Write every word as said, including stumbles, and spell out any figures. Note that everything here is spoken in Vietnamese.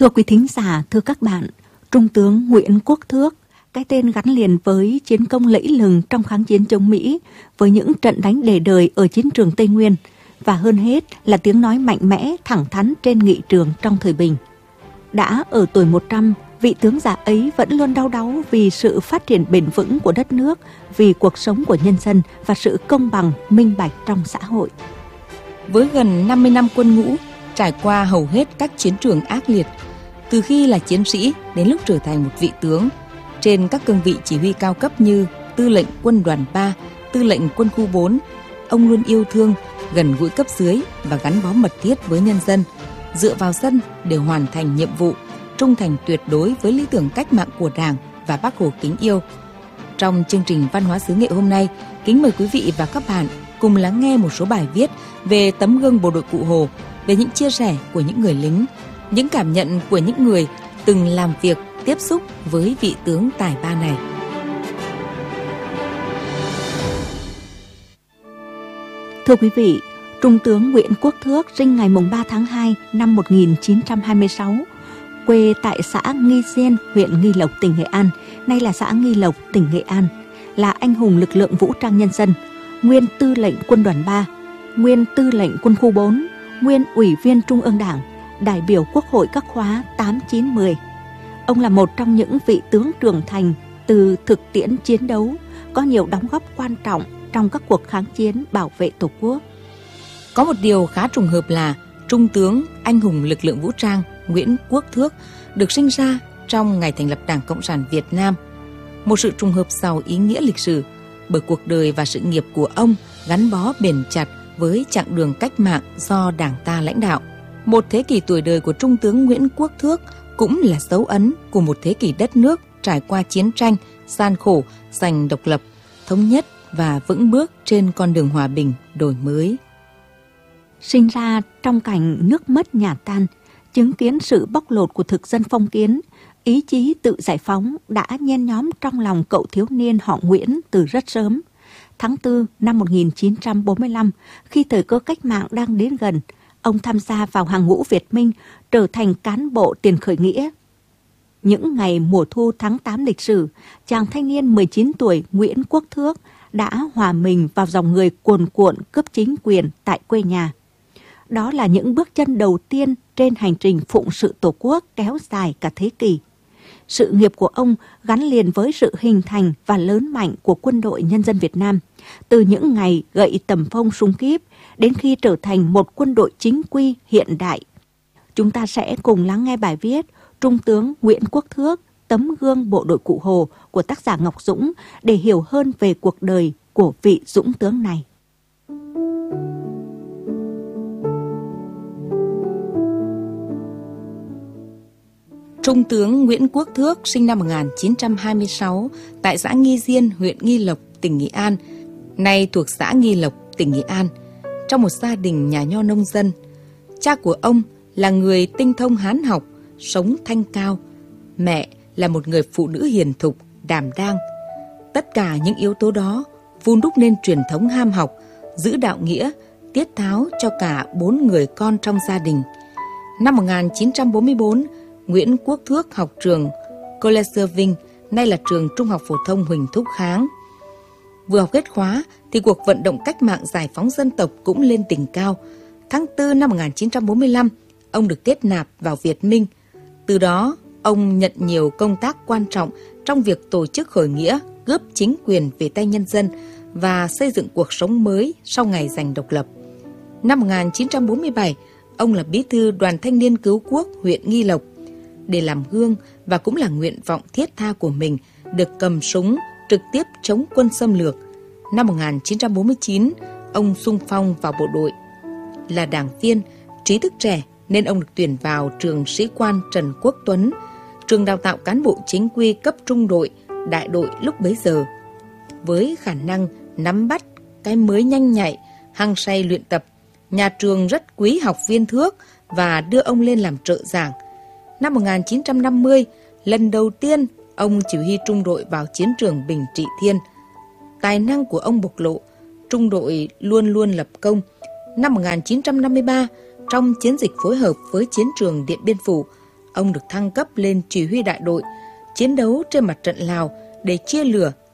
Thưa quý thính giả, thưa các bạn, Trung tướng Nguyễn Quốc Thước, cái tên gắn liền với chiến công lẫy lừng trong kháng chiến chống Mỹ, với những trận đánh để đời ở chiến trường Tây Nguyên, và hơn hết là tiếng nói mạnh mẽ, thẳng thắn trên nghị trường trong thời bình. Đã ở tuổi một trăm, vị tướng già ấy vẫn luôn đau đáu vì sự phát triển bền vững của đất nước, vì cuộc sống của nhân dân và sự công bằng, minh bạch trong xã hội. Với gần năm mươi năm quân ngũ, trải qua hầu hết các chiến trường ác liệt, từ khi là chiến sĩ đến lúc trở thành một vị tướng, trên các cương vị chỉ huy cao cấp như tư lệnh quân đoàn ba, tư lệnh quân khu bốn, ông luôn yêu thương, gần gũi cấp dưới và gắn bó mật thiết với nhân dân, dựa vào dân để hoàn thành nhiệm vụ, trung thành tuyệt đối với lý tưởng cách mạng của Đảng và Bác Hồ kính yêu. Trong chương trình Văn hóa xứ Nghệ hôm nay, kính mời quý vị và các bạn cùng lắng nghe một số bài viết về tấm gương bộ đội Cụ Hồ, về những chia sẻ của những người lính, những cảm nhận của những người từng làm việc, tiếp xúc với vị tướng tài ba này. Thưa quý vị, Trung tướng Nguyễn Quốc Thước sinh ngày ba tháng hai năm một nghìn chín trăm hai mươi sáu, quê tại xã Nghi Diên, huyện Nghi Lộc, tỉnh Nghệ An, nay là xã Nghi Lộc, tỉnh Nghệ An, là anh hùng lực lượng vũ trang nhân dân, nguyên tư lệnh quân đoàn ba, nguyên tư lệnh quân khu bốn, nguyên ủy viên Trung ương Đảng, đại biểu Quốc hội các khóa tám, chín, mười. Ông là một trong những vị tướng trưởng thành từ thực tiễn chiến đấu, có nhiều đóng góp quan trọng trong các cuộc kháng chiến bảo vệ Tổ quốc. Có một điều khá trùng hợp là Trung tướng anh hùng lực lượng vũ trang Nguyễn Quốc Thước được sinh ra trong ngày thành lập Đảng Cộng sản Việt Nam. Một sự trùng hợp giàu ý nghĩa lịch sử, bởi cuộc đời và sự nghiệp của ông gắn bó bền chặt với chặng đường cách mạng do Đảng ta lãnh đạo. Một thế kỷ tuổi đời của Trung tướng Nguyễn Quốc Thước cũng là dấu ấn của một thế kỷ đất nước trải qua chiến tranh, gian khổ, giành độc lập, thống nhất và vững bước trên con đường hòa bình, đổi mới. Sinh ra trong cảnh nước mất nhà tan, chứng kiến sự bóc lột của thực dân phong kiến, ý chí tự giải phóng đã nhen nhóm trong lòng cậu thiếu niên họ Nguyễn từ rất sớm. Tháng tư năm một nghìn chín trăm bốn mươi lăm, khi thời cơ cách mạng đang đến gần, ông tham gia vào hàng ngũ Việt Minh, trở thành cán bộ tiền khởi nghĩa. Những ngày mùa thu tháng tám lịch sử, chàng thanh niên mười chín tuổi Nguyễn Quốc Thước đã hòa mình vào dòng người cuồn cuộn cướp chính quyền tại quê nhà. Đó là những bước chân đầu tiên trên hành trình phụng sự Tổ quốc kéo dài cả thế kỷ. Sự nghiệp của ông gắn liền với sự hình thành và lớn mạnh của Quân đội Nhân dân Việt Nam, từ những ngày gậy tầm phông súng kíp đến khi trở thành một quân đội chính quy hiện đại. Chúng ta sẽ cùng lắng nghe bài viết Trung tướng Nguyễn Quốc Thước, tấm gương bộ đội Cụ Hồ của tác giả Ngọc Dũng để hiểu hơn về cuộc đời của vị dũng tướng này. Trung tướng Nguyễn Quốc Thước sinh năm một nghìn chín trăm hai mươi sáu tại xã Nghi Diên, huyện Nghi Lộc, tỉnh Nghệ An, nay thuộc xã Nghi Lộc, tỉnh Nghệ An, trong một gia đình nhà nho nông dân. Cha của ông là người tinh thông Hán học, sống thanh cao. Mẹ là một người phụ nữ hiền thục, đảm đang. Tất cả những yếu tố đó vun đúc nên truyền thống ham học, giữ đạo nghĩa, tiết tháo cho cả bốn người con trong gia đình. Năm một nghìn chín trăm bốn mươi tư, Nguyễn Quốc Thước học trường College Vinh, nay là trường Trung học phổ thông Huỳnh Thúc Kháng. Vừa học hết khóa thì cuộc vận động cách mạng giải phóng dân tộc cũng lên đỉnh cao. Tháng tư năm một nghìn chín trăm bốn mươi lăm, ông được kết nạp vào Việt Minh. Từ đó, ông nhận nhiều công tác quan trọng trong việc tổ chức khởi nghĩa, cướp chính quyền về tay nhân dân và xây dựng cuộc sống mới sau ngày giành độc lập. Năm một nghìn chín trăm bốn mươi bảy, ông là bí thư Đoàn Thanh niên Cứu quốc huyện Nghi Lộc. Để làm gương và cũng là nguyện vọng thiết tha của mình được cầm súng trực tiếp chống quân xâm lược. Năm một nghìn chín trăm bốn mươi chín, ông xung phong vào bộ đội. Là đảng viên, trí thức trẻ nên ông được tuyển vào trường sĩ quan Trần Quốc Tuấn, trường đào tạo cán bộ chính quy cấp trung đội, đại đội lúc bấy giờ. Với khả năng nắm bắt cái mới nhanh nhạy, hăng say luyện tập, nhà trường rất quý học viên Thước và đưa ông lên làm trợ giảng. Năm một nghìn chín trăm năm mươi, lần đầu tiên ông chỉ huy trung đội vào chiến trường Bình Trị Thiên. Tài năng của ông bộc lộ, trung đội luôn luôn lập công. Năm một nghìn chín trăm năm mươi ba, trong chiến dịch phối hợp với chiến trường Điện Biên Phủ, ông được thăng cấp lên chỉ huy đại đội, chiến đấu trên mặt trận Lào để chia lửa